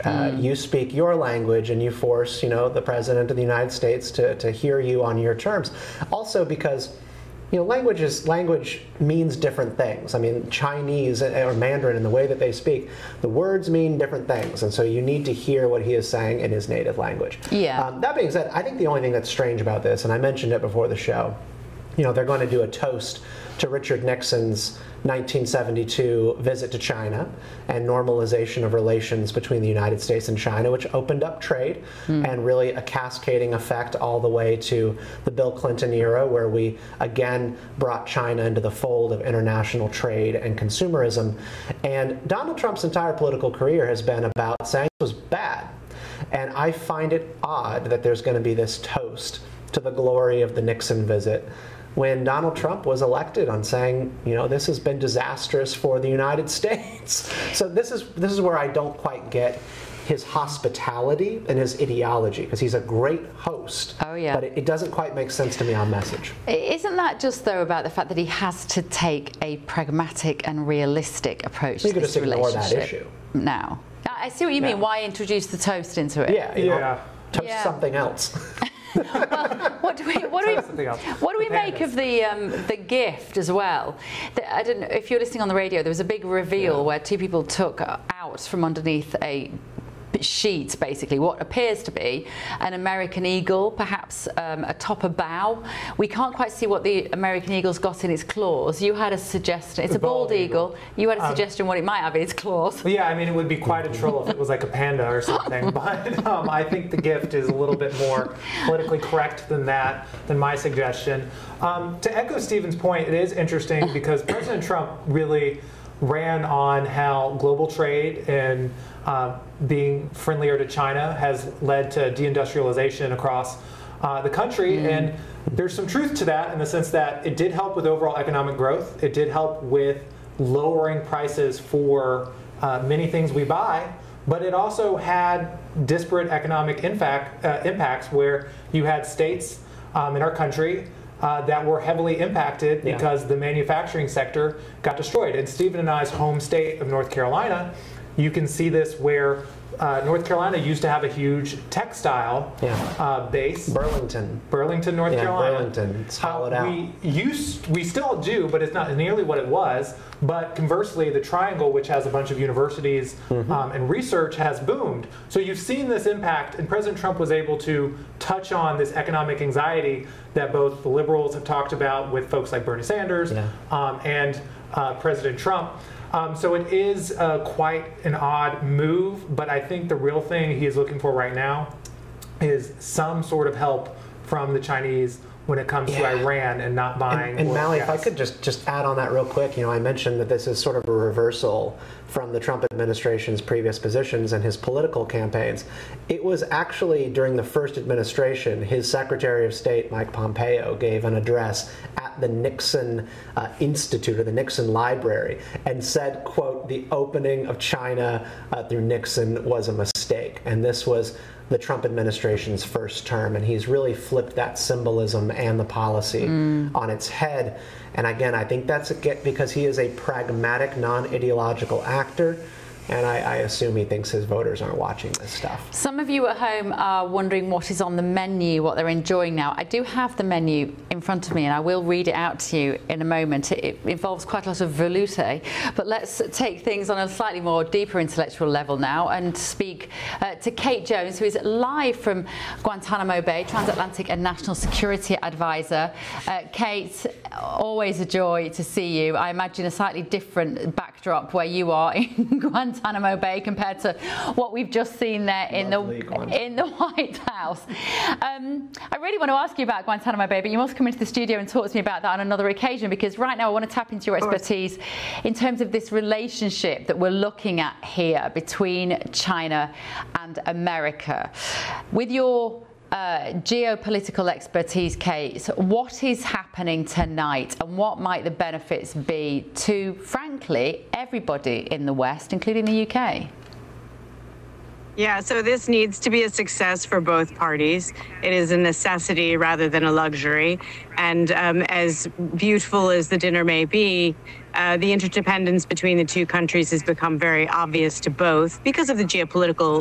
You speak your language, and you force, the president of the United States to hear you on your terms. Also because, language means different things. I mean, Chinese or Mandarin, in the way that they speak, the words mean different things, and so you need to hear what he is saying in his native language. Yeah. That being said, I think the only thing that's strange about this, and I mentioned it before the show, they're going to do a toast to Richard Nixon's 1972 visit to China and normalization of relations between the United States and China, which opened up trade and really a cascading effect all the way to the Bill Clinton era, where we again brought China into the fold of international trade and consumerism. And Donald Trump's entire political career has been about saying it was bad. And I find it odd that there's going to be this toast to the glory of the Nixon visit, when Donald Trump was elected on saying, this has been disastrous for the United States. So this is where I don't quite get his hospitality and his ideology, because he's a great host. Oh, yeah. But it doesn't quite make sense to me on message. Isn't that just, though, about the fact that he has to take a pragmatic and realistic approach to this relationship? You could just ignore that issue. Now. I see what you mean. Why introduce the toast into it? Yeah. Toast something else. Well, what do we make of the gift as well? I don't know if you're listening on the radio. There was a big reveal where two people took out from underneath a sheet, basically what appears to be an American eagle, perhaps atop a bough. We can't quite see what the American eagle's got in its claws. You had a suggestion. It's a bald eagle. You had a suggestion what it might have in its claws. Yeah, I mean, it would be quite a troll if it was like a panda or something. But I think the gift is a little bit more politically correct than my suggestion. To echo Stephen's point, it is interesting because President Trump really ran on how global trade and being friendlier to China has led to deindustrialization across the country. And there's some truth to that in the sense that it did help with overall economic growth. It did help with lowering prices for many things we buy. But it also had disparate economic impacts where you had states in our country that were heavily impacted because the manufacturing sector got destroyed. In Stephen and I's home state of North Carolina, you can see this where North Carolina used to have a huge textile base. Burlington, North Carolina. Burlington. It's hollowed out. We still do, but it's not nearly what it was. But conversely, the Triangle, which has a bunch of universities and research, has boomed. So you've seen this impact, and President Trump was able to touch on this economic anxiety that both the liberals have talked about with folks like Bernie Sanders and President Trump. So it is quite an odd move, but I think the real thing he is looking for right now is some sort of help from the Chinese when it comes to Iran and not buying and oil Mally, gas. if I could just add on that real quick, I mentioned that this is sort of a reversal from the Trump administration's previous positions and his political campaigns. It was actually during the first administration, his Secretary of State, Mike Pompeo, gave an address at the Nixon Institute, or the Nixon Library, and said, quote, "The opening of China through Nixon was a mistake." And this was the Trump administration's first term, and he's really flipped that symbolism and the policy on its head. And again, I think that's because he is a pragmatic, non-ideological actor, and I assume he thinks his voters aren't watching this stuff. Some of you at home are wondering what is on the menu, what they're enjoying now. I do have the menu in front of me, and I will read it out to you in a moment. It involves quite a lot of velouté, but let's take things on a slightly more deeper intellectual level now and speak to Kate Jones, who is live from Guantanamo Bay, Transatlantic and National Security Advisor. Kate, always a joy to see you. I imagine a slightly different backdrop where you are in Guantanamo Bay compared to what we've just seen there in the White House. I really want to ask you about Guantanamo Bay, but you must come into the studio and talk to me about that on another occasion, because right now I want to tap into your expertise in terms of this relationship that we're looking at here between China and America. With your geopolitical expertise, Kate, what is happening tonight and what might the benefits be to, frankly, everybody in the West, including the UK? Yeah, so this needs to be a success for both parties. It is a necessity rather than a luxury. And as beautiful as the dinner may be, the interdependence between the two countries has become very obvious to both because of the geopolitical